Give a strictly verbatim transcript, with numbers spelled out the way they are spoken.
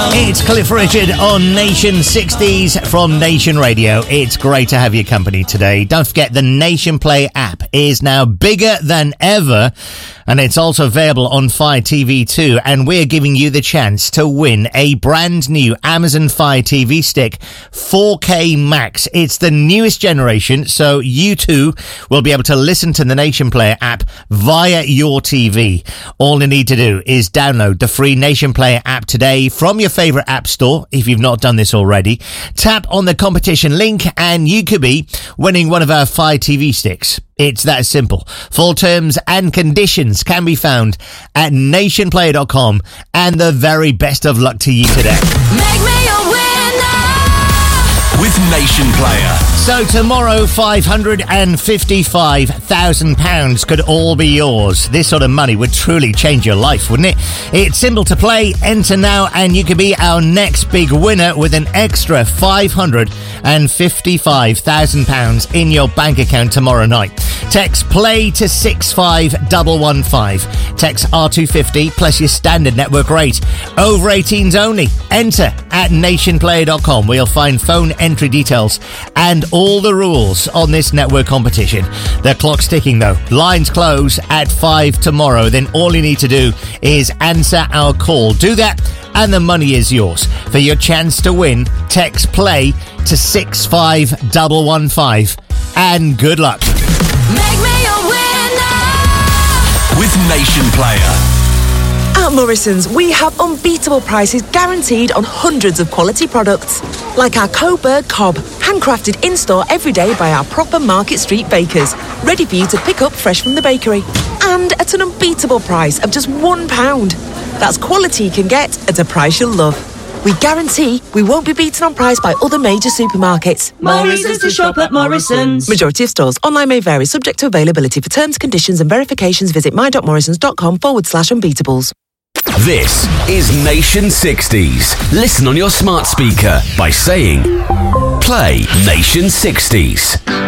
It's Cliff Richard on Nation sixties from Nation Radio. It's great to have your company today. Don't forget the Nation Play app is now bigger than ever, and it's also available on Fire T V too. And we're giving you the chance to win a brand new Amazon Fire T V stick four K Max. It's the newest generation, so you too will be able to listen to the Nation Player app via your T V. All you need to do is download the free Nation Player app today from your favourite app store if you've not done this already. Tap on the competition link and you could be winning one of our Fire T V sticks. It's that simple. Full terms and conditions can be found at nation player dot com, and the very best of luck to you today. Make me a winner with Nation Player. So tomorrow, five hundred fifty-five thousand pounds could all be yours. This sort of money would truly change your life, wouldn't it? It's simple to play. Enter now and you could be our next big winner with an extra five hundred fifty-five thousand pounds in your bank account tomorrow night. Text play to six five one one five. Text R two fifty plus your standard network rate. Over eighteens only. Enter at nation player dot com where you'll find phone entry details and all the rules on this network competition. The clock's ticking though. Lines close at five tomorrow. Then all you need to do is answer our call. Do that and the money is yours. For your chance to win, text play to six five one one five. And good luck. Make me a winner with Nation Player. At Morrison's, we have unbeatable prices guaranteed on hundreds of quality products. Like our Coburg Cob, handcrafted in-store every day by our proper Market Street bakers, ready for you to pick up fresh from the bakery. And at an unbeatable price of just one pound. That's quality you can get at a price you'll love. We guarantee we won't be beaten on price by other major supermarkets. More reasons to shop at Morrison's. Majority of stores. Online may vary, subject to availability. For terms, conditions and verifications, visit my.morrisons.com forward slash unbeatables. This is Nation sixties. Listen on your smart speaker by saying, play Nation sixties.